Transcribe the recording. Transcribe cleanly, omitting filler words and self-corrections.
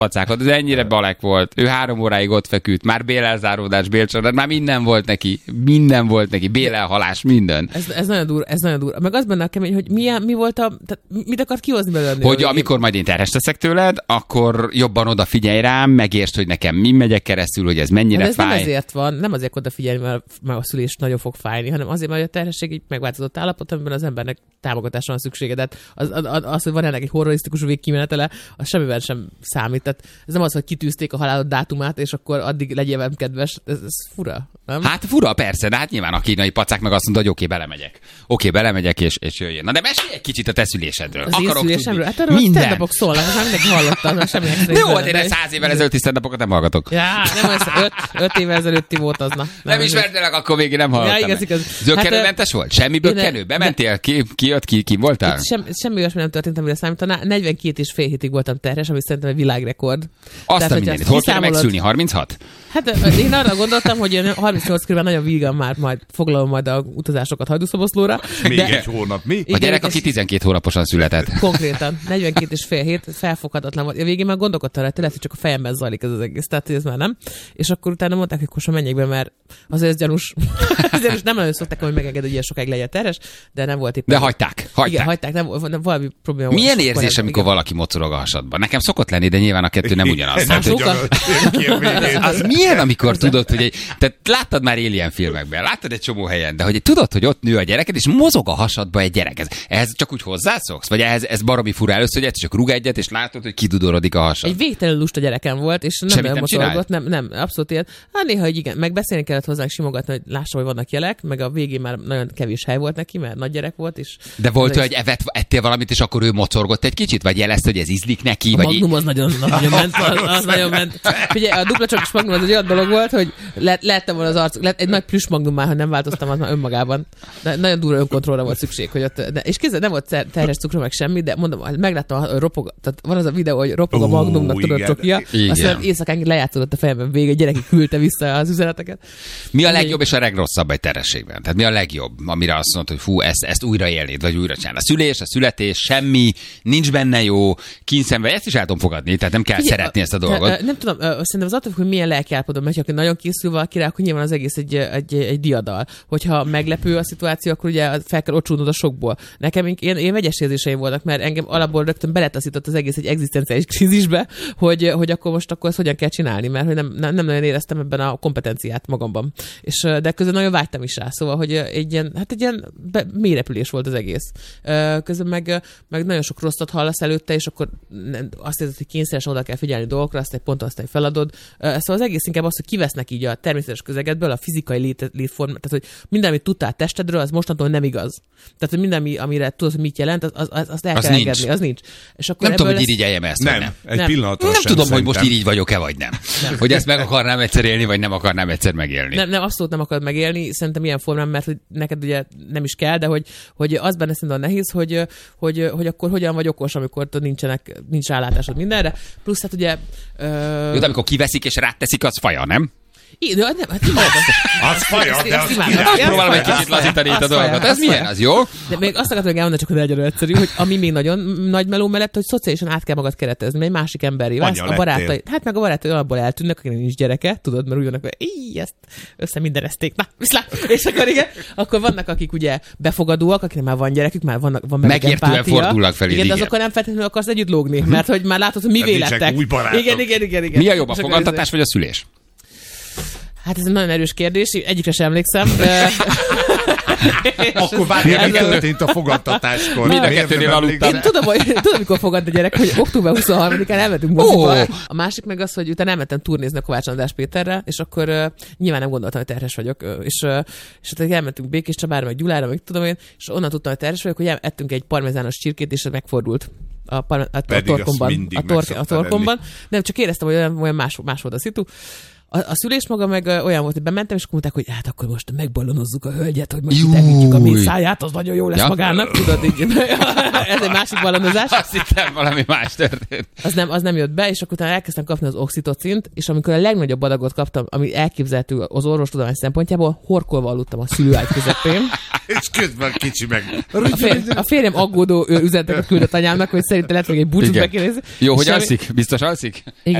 pacákat, ez ennyire balek volt. Ő 3 óráig ott feküdt, már bélelzáródás, bélcsalád, már minden volt neki, bélelhalás, minden. Ez nagyon durva. Meg az benne a kemény, hogy mi volt mit akart kihozni belőle? Hogy amikor majd én terhes leszek tőled, akkor jobban odafigyelj rám, megértsd, hogy nekem mi megyek keresztül, hogy ez mennyire ez fáj. Nem ezért van, nem azért odafigyelni, mert a szülés nagyon fog fájni, hanem azért, mert a terhesség így megváltozott állapot, amiben az embernek támogatásra van szüksége. Tehát az, hogy van ennek egy horrorisztikus végkimenetele, az semmivel sem számít. Tehát ez nem az, hogy kitűzték a halálod dátumát, és akkor addig legyél velem kedves. Ez fura, nem? Hát fura, persze, de hát nyilván a kínai pacák meg azt mondta, hogy oké, belemegyek, és jöjjön. Na de mesélj egy kicsit a te szülésedről. Az én szülésemről? Hát arról minden. stand-upok szólnak, az mindenki hallotta, semmi extra. Jó, hát én 100 évvel ezelőtti stand-upokat nem hallgatok. Ja, nem az 5 évvel ezelőtti volt az, na. Nem ismertelek, akkor végig nem hallottam. Ja, igaz. Zökkenőmentes volt? Semmi bökkenő? Bementél? Ki voltál? Semmi olyasmi nem történt, amire számítaná. 42,5 hétig voltam terhes, ami szerintem egy világrekord. Azt a mindenit. Hol kéne megszülni? 36? Hát én arra gondoltam, hogy 38 körül nagyon vígan már majd foglalom majd a utazásokat Hajdúszoboszlóra. Még egy hónap, mi? A gyerek, aki 12 hónaposan született. Konkrétan. 42,5 hét, felfoghatatlan volt. A végén már gondolkodtam rá, lehet, hogy csak a fejemben zajlik ez az egész, tehát ez már nem. És akkor utána mondták, hogy most menjek be, mert azért ez gyanús. Azért nem nagyon szokták, hogy megenged, hogy ilyen sokáig legyen terhes, de nem volt éppen. De hagyták. Igen, hagyták, nem valami probléma. Milyen érzés, amikor valaki mocorog a hasadban? Nekem szokott lenni, de nyilván a kettő nem ugyanaz. Az milyen, amikor tudod, hogy tehát láttad már Alien filmekben, láttad egy csomó helyen, de hogy tudod, hogy ott nő a gyereked, és mozog a hasadba egy gyerek. Ehhez csak úgy hozzászoksz? Vagy ez baromi fura először, hogy egyszer csak rúg egyet, és látod, hogy kidudorodik a hasad? Egy végtelenül lusta gyerekem volt, és nem mocorogott, nem, abszolút ilyen. Hát néha, hogy igen, meg beszélni kellett hozzánk, simogatni, hogy lássa, hogy vannak jelek, meg a végén már nagyon kevés hely volt neki, mert nagy gyerek volt is. De volt, hogy ettél valamit, és akkor ő mocorgott egy kicsit, vagy jelezte, hogy ez ízlik neki? A vagy Magnum az nagyon ment, az nagyon ment. Figyelj, a dupla csokis Magnum az egy olyan dolog volt, hogy lettem volna az arc, egy nagy plüss Magnum már, ha nem változtam, az már önmagában. De nagyon durva önkontrollra volt szükség, hogy ott, és kézzel nem volt terhes cukra, meg semmi, de mondom, megláttam, ropog, tehát van az a videó, hogy ropog a Magnumnak, tudod, csokja, aztán éjszakán lejátszódott a fejemben végig, a gyerek küldte vissza az üzeneteket. Mi a legjobb és a legrosszabb egy terhességben? Tehát mi a legjobb, amire azt mondod, hogy fú, ezt újra élnéd, vagy újra csinálni? A szülés, a születés, semmi, nincs benne jó, kínszemve, ezt is el tudom fogadni, tehát nem kell szeretni ezt a dolgot. Nem tudom, szerintem az attól, hogy milyen lelkiállapotban megy, aki nagyon készül valakire, akkor nyilván az egész egy diadal. Hogyha meglepő a szituáció, akkor ugye fel kell ocsúnod a sokból. Nekem én vegyes érzéseim voltak, mert engem alapból rögtön beletaszított az egész egy egzisztenciális krízisbe, hogy akkor ezt hogyan kell csinálni, mert hogy nem nagyon éreztem ebben a kompetenciát magamban. És de közben nagyon vágytam is rá, szóval, hogy egy ilyen mélyrepülés volt az egész. Közben meg nagyon sok rosszat hallasz előtte, és akkor azt érzed, hogy kényszeresen oda kell figyelni dolgokra, azt egy ponton azt feladod. Szóval az egész inkább az, hogy kivesznek így a természetes közegedből, a fizikai létformát, tehát hogy minden, amit tudtál testedről, az mostantól nem igaz. Tehát, hogy minden, amire tudod, hogy mit jelent, azt el kell engedni, az nincs. És akkor nem tudom, hogy irigyeljem ezt, nem. Egy pillanatra nem tudom, szerintem. hogy most irigy vagyok-e, vagy nem. Hogy ezt meg akarnám egyszer élni, vagy nem akarnám egyszer megélni. Nem, abszolút nem akarod megélni, szerintem ilyen formán, mert hogy neked ugye nem is kell, de hogy az benne szerintem nehéz, hogy akkor hogyan vagy okos, amikor nincs rálátásod mindenre. Plusz hát ugye... Jó, de amikor kiveszik és ráteszik, az faja, nem? Nem, hát az faja, de az próbálom egy kicsit lazítani itt a dolgot. Ez milyen? Az jó? De még azt akartam elmondani, csak hogy legyen egyszerű, hogy ami még nagyon nagy meló mellett, hogy szociálisan át kell magad keretezni, mert egy másik emberi válsz. A barátai, hát meg a barátai alapból eltűnnek, akinek nincs gyereke, tudod, mert úgy vannak, hogy ezt összeminderezték. Na, viszlát. És akkor igen, akkor vannak, akik ugye befogadóak, akiknek már van gyerekük, már van megértően fordulnak felé. Igen, de azokkal nem feltétlenül akarsz együtt lógni, mert hogy már látod, hogy mi vélettek. Igen. Mi a jobb, a fogantatás vagy a szülés? Hát ez egy nagyon erős kérdés, egyikre sem emlékszem. Akkor várjál, mi történt a fogadtatáskor? Mind a kettőnél aludtam. Én tudom, mikor fogad a gyerek, hogy október 23-án elmentünk moziba. A másik meg az, hogy utána elmentem turnézni a Kovács András Péterrel, és akkor nyilván nem gondoltam, hogy terhes vagyok. És elmentünk Békés Csabára, meg Gyulára, meg tudom én, és onnan tudtam, hogy terhes vagyok, hogy ettünk egy parmezános csirkét, és ez megfordult. A torkomban. Nem, csak éreztem, hogy olyan más volt a szitu. A szülés maga meg olyan volt, hogy bementem, és mondták, hogy hát akkor most megbalonozzuk a hölgyet, hogy most elhűtjük a mészáját, az nagyon jó lesz magának, tudod, így. Ez egy másik balonozás. Azt hittem, valami más történt. Az nem jött be, és akkor utána elkezdtem kapni az oxitocint, és amikor a legnagyobb adagot kaptam, ami elképzelhető az orvostudomány szempontjából, horkolva aludtam a szülőágy közepén. És közben kicsi meg. A férjem aggódó üzeneteket küldött anyámnak, hogy szerintem lehet, hogy egy búcsút be kéne. Jó, hogy alszik? Biztos alszik? Igen.